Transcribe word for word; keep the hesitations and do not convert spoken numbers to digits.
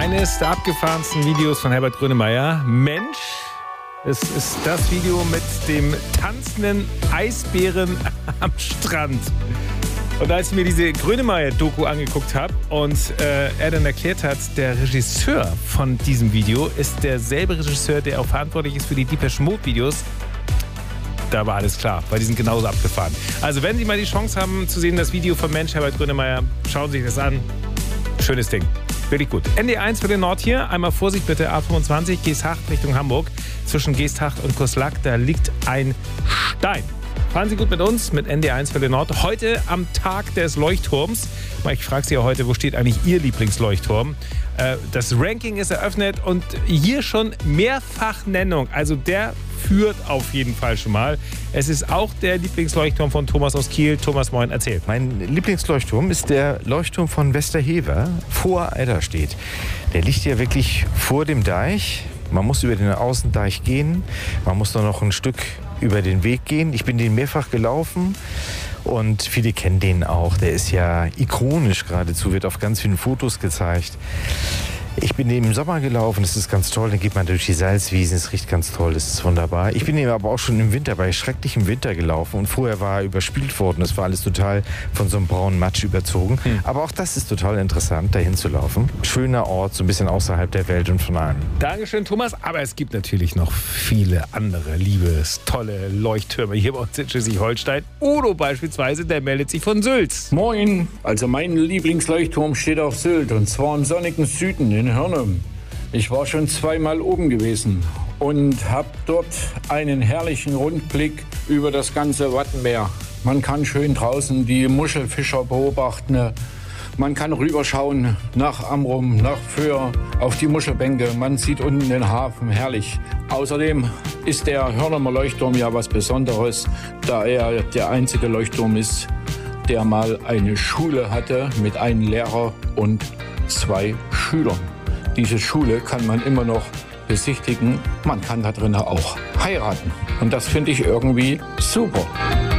Eines der abgefahrensten Videos von Herbert Grönemeyer. Mensch, es ist das Video mit dem tanzenden Eisbären am Strand. Und als ich mir diese Grönemeyer-Doku angeguckt habe und äh, er dann erklärt hat, der Regisseur von diesem Video ist derselbe Regisseur, der auch verantwortlich ist für die Depeche Mode-Videos, da war alles klar, weil die sind genauso abgefahren. Also wenn Sie mal die Chance haben zu sehen, das Video von Mensch, Herbert Grönemeyer, schauen Sie sich das an. Schönes Ding. Wirklich gut. N D eins für den Nord hier. Einmal Vorsicht bitte, A fünfundzwanzig, Geesthacht Richtung Hamburg. Zwischen Geesthacht und Kurslack, da liegt ein Stein. Fahren Sie gut mit uns, mit N D eins für den Nord. Heute am Tag des Leuchtturms. Ich frage Sie ja heute, wo steht eigentlich Ihr Lieblingsleuchtturm? Das Ranking ist eröffnet und hier schon Mehrfachnennung. Also der führt auf jeden Fall schon mal. Es ist auch der Lieblingsleuchtturm von Thomas aus Kiel. Thomas, moin, erzähl. Mein Lieblingsleuchtturm ist der Leuchtturm von Westerhever vor Eiderstedt. Der liegt ja wirklich vor dem Deich. Man muss über den Außendeich gehen. Man muss nur noch ein Stück über den Weg gehen. Ich bin den mehrfach gelaufen und viele kennen den auch. Der ist ja ikonisch geradezu, wird auf ganz vielen Fotos gezeigt. Ich bin im Sommer gelaufen, das ist ganz toll. Dann geht man durch die Salzwiesen, es riecht ganz toll, das ist wunderbar. Ich bin eben aber auch schon im Winter, bei schrecklichem Winter gelaufen. Und vorher war er überspült worden. Das war alles total von so einem braunen Matsch überzogen. Hm. Aber auch das ist total interessant, dahin zu laufen. Schöner Ort, so ein bisschen außerhalb der Welt und von allem. Dankeschön, Thomas. Aber es gibt natürlich noch viele andere liebes, tolle Leuchttürme hier bei uns in Schleswig-Holstein. Udo beispielsweise, der meldet sich von Sylt. Moin, also mein Lieblingsleuchtturm steht auf Sylt und zwar im sonnigen Süden in Hörnum. Ich war schon zweimal oben gewesen und habe dort einen herrlichen Rundblick über das ganze Wattenmeer. Man kann schön draußen die Muschelfischer beobachten. Man kann rüberschauen nach Amrum, nach Föhr, auf die Muschelbänke. Man sieht unten den Hafen, herrlich. Außerdem ist der Hörnumer Leuchtturm ja was Besonderes, da er der einzige Leuchtturm ist, der mal eine Schule hatte mit einem Lehrer und zwei Schülern. Diese Schule kann man immer noch besichtigen. Man kann da drin auch heiraten. Und das finde ich irgendwie super.